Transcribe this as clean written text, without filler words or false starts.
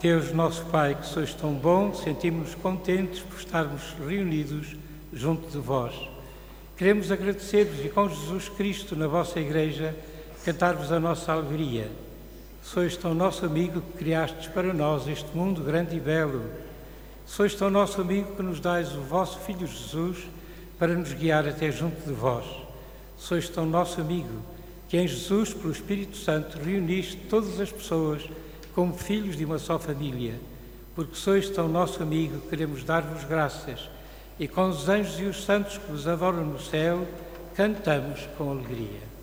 Deus nosso Pai, que sois tão bom, sentimos-nos contentes por estarmos reunidos junto de vós. Queremos agradecer-vos e com Jesus Cristo na vossa Igreja cantar-vos a nossa alegria. Sois tão nosso amigo que criastes para nós este mundo grande e belo. Sois tão nosso amigo que nos dais o vosso Filho Jesus para nos guiar até junto de vós. Sois tão nosso amigo que em Jesus, pelo Espírito Santo, reuniste todas as pessoas como filhos de uma só família. Porque sois tão nosso amigo, queremos dar-vos graças e com os anjos e os santos que vos adoram no céu, cantamos com alegria.